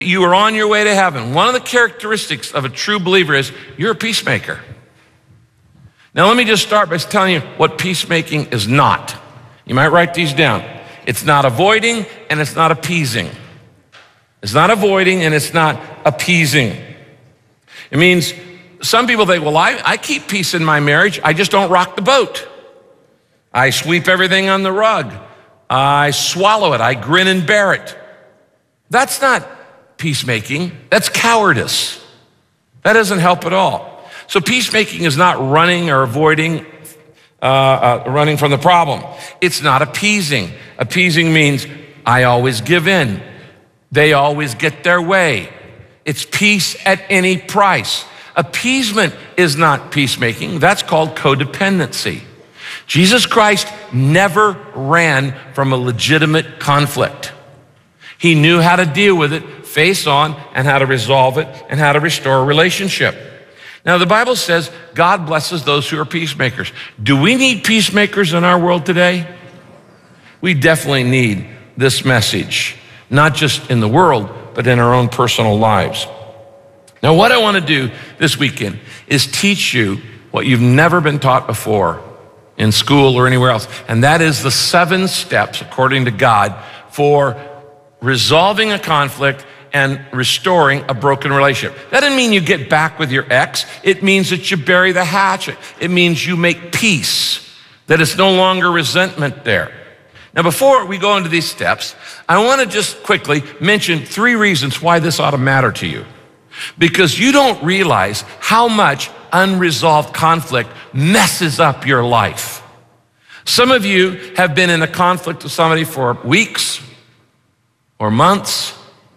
You are on your way to heaven. One of the characteristics of a true believer is you're a peacemaker. Now, let me just start by telling you what peacemaking is not. You might write these down. It's not avoiding and it's not appeasing. It's not avoiding and it's not appeasing. It means some people think, well, I keep peace in my marriage. I just don't rock the boat. I sweep everything on the rug. I swallow it. I grin and bear it. That's not peacemaking. That's cowardice. That doesn't help at all. So peacemaking is not running or avoiding, running from the problem. It's not appeasing. Appeasing means I always give in. They always get their way. It's peace at any price. Appeasement is not peacemaking. That's called codependency. Jesus Christ never ran from a legitimate conflict. He knew how to deal with it face on and how to resolve it and how to restore a relationship. Now, the Bible says God blesses those who are peacemakers. Do we need peacemakers in our world today? We definitely need this message, not just in the world, but in our own personal lives. Now, what I want to do this weekend is teach you what you've never been taught before in school or anywhere else, and that is the 7 steps, according to God, for resolving a conflict and restoring a broken relationship. That doesn't mean you get back with your ex. It means that you bury the hatchet. It means you make peace, that it's no longer resentment there. Now, before we go into these steps, I want to just quickly mention 3 reasons why this ought to matter to you. Because you don't realize how much unresolved conflict messes up your life. Some of you have been in a conflict with somebody for weeks or months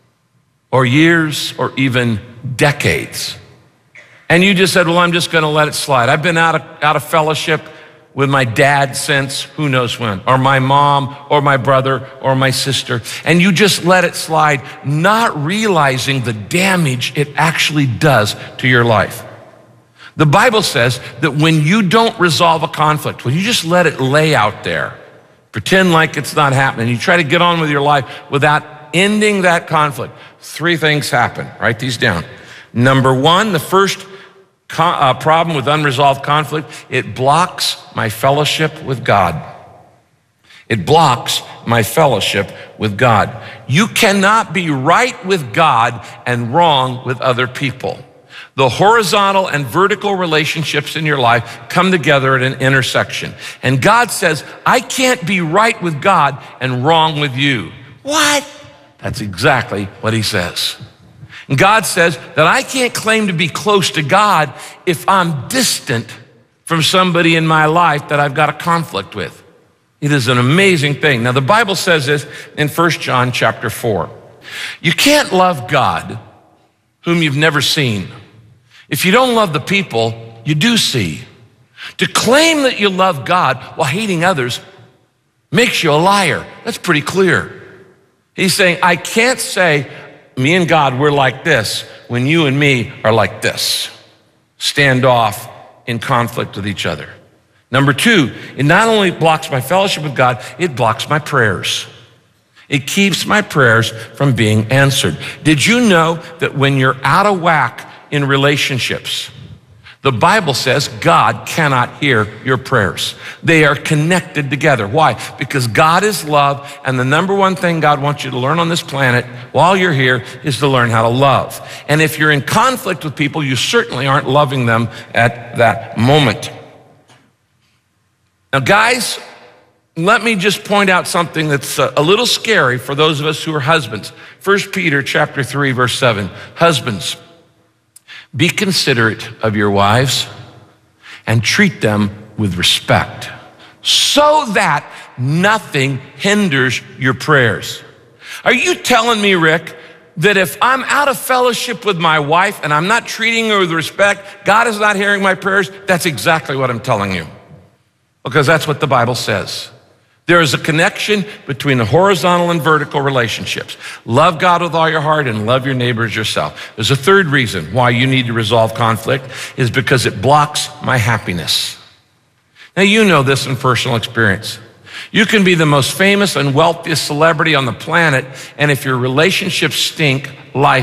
or years or even decades. And you just said, well, I'm just gonna let it slide. I've been out of fellowship with my dad since who knows when, or my mom, or my brother, or my sister, and you just let it slide, not realizing the damage it actually does to your life. The Bible says that when you don't resolve a conflict, when you just let it lay out there, pretend like it's not happening, you try to get on with your life without ending that conflict, 3 things happen. Write these down. Number 1, the first problem with unresolved conflict, it blocks my fellowship with God. It blocks my fellowship with God. You cannot be right with God and wrong with other people. The horizontal and vertical relationships in your life come together at an intersection. And God says, I can't be right with God and wrong with you. What? That's exactly what he says. And God says that I can't claim to be close to God if I'm distant from somebody in my life that I've got a conflict with. It is an amazing thing. Now, the Bible says this in 1 John chapter 4. You can't love God whom you've never seen. If you don't love the people you do see. To claim that you love God while hating others makes you a liar. That's pretty clear. He's saying, I can't say, me and God, we're like this, when you and me are like this. Stand off in conflict with each other. Number 2, it not only blocks my fellowship with God, it blocks my prayers. It keeps my prayers from being answered. Did you know that when you're out of whack in relationships, the Bible says God cannot hear your prayers. They are connected together. Why? Because God is love, and the number 1 thing God wants you to learn on this planet while you're here is to learn how to love. And if you're in conflict with people, you certainly aren't loving them at that moment. Now, guys, let me just point out something that's a little scary for those of us who are husbands. 1 Peter chapter 3, verse 7. Husbands, be considerate of your wives and treat them with respect so that nothing hinders your prayers. Are you telling me, Rick, that if I'm out of fellowship with my wife and I'm not treating her with respect, God is not hearing my prayers? That's exactly what I'm telling you, because that's what the Bible says. There is a connection between the horizontal and vertical relationships. Love God with all your heart and love your neighbor as yourself. There's a 3rd reason why you need to resolve conflict, is because it blocks my happiness. Now, you know this in personal experience. You can be the most famous and wealthiest celebrity on the planet, and if your relationships stink, life